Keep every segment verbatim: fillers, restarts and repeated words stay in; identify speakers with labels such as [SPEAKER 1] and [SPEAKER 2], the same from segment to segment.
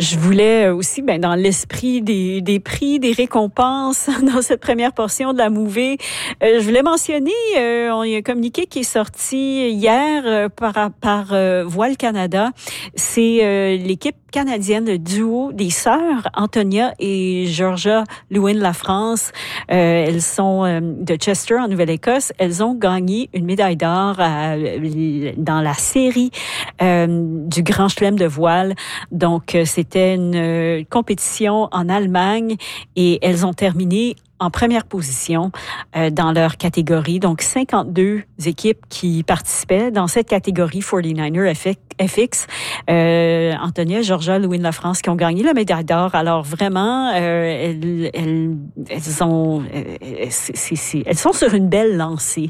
[SPEAKER 1] Je voulais aussi, ben, dans l'esprit des, des prix, des récompenses, dans cette première portion de la mouvée, euh, je voulais mentionner, euh, on y a un communiqué qui est sorti hier euh, par, par euh, Voile Canada. C'est euh, l'équipe canadienne, le duo des sœurs Antonia et Georgia Lewin-Lafrance. Euh, elles sont euh, de Chester, en Nouvelle-Écosse. Elles ont gagné une médaille d'or à, dans la série euh, du Grand Chelem de voile. Donc, c'était une euh, compétition en Allemagne et elles ont terminé en première position euh, dans leur catégorie. Donc, cinquante-deux équipes qui participaient dans cette catégorie forty-niner F X. Euh, Antonia, Georgia, Lewin-Lafrance qui ont gagné la médaille d'or. Alors, vraiment, euh, elles, elles, elles, ont, euh, c'est, c'est, c'est, elles sont sur une belle lancée.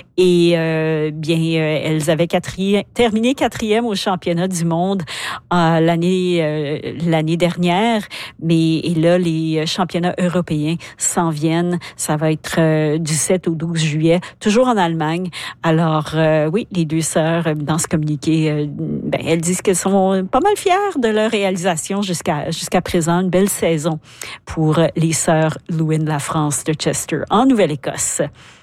[SPEAKER 1] Et euh, bien, euh, elles avaient quatrième, terminé quatrième au championnat du monde euh, l'année euh, l'année dernière. Mais et là, les championnats européens s'en viennent. Ça va être euh, du sept au douze juillet, toujours en Allemagne. Alors, euh, oui, les deux sœurs, dans ce communiqué, euh, ben, elles disent qu'elles sont pas mal fières de leur réalisation jusqu'à jusqu'à présent. Une belle saison pour les sœurs Lewin-Lafrance de Chester, en Nouvelle-Écosse.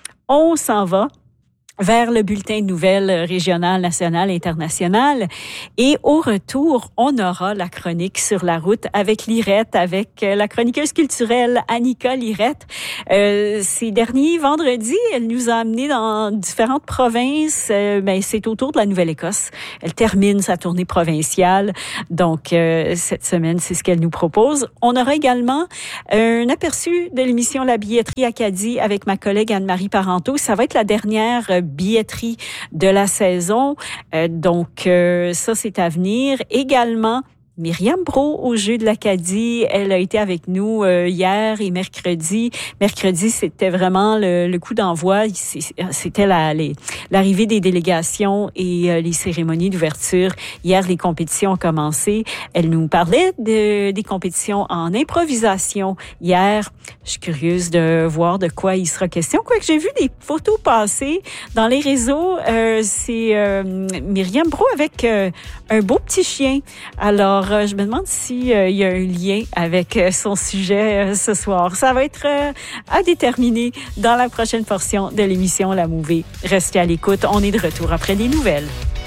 [SPEAKER 1] On s'en va vers le bulletin de nouvelles régionales, nationales, internationales. Et au retour, on aura la chronique sur la route avec Lirette, avec la chroniqueuse culturelle Annika Lirette. Euh, ces derniers vendredis, elle nous a amenés dans différentes provinces. Euh, ben, c'est autour de la Nouvelle-Écosse. Elle termine sa tournée provinciale. Donc, euh, cette semaine, c'est ce qu'elle nous propose. On aura également un aperçu de l'émission La billetterie Acadie avec ma collègue Anne-Marie Parenteau. Ça va être la dernière billetterie de la saison. Euh, donc, euh, ça, c'est à venir. Également, Myriam Brault au Jeu de l'Acadie. Elle a été avec nous euh, hier et mercredi. Mercredi, c'était vraiment le, le coup d'envoi. C'était la, les, l'arrivée des délégations et euh, les cérémonies d'ouverture. Hier, les compétitions ont commencé. Elle nous parlait de, des compétitions en improvisation hier. Je suis curieuse de voir de quoi il sera question. Quoique j'ai vu des photos passer dans les réseaux. Euh, c'est euh, Myriam Brault avec euh, un beau petit chien. Alors, je me demande s'il euh, y a un lien avec euh, son sujet euh, ce soir. Ça va être euh, à déterminer dans la prochaine portion de l'émission La Mouvée. Restez à l'écoute. On est de retour après les nouvelles.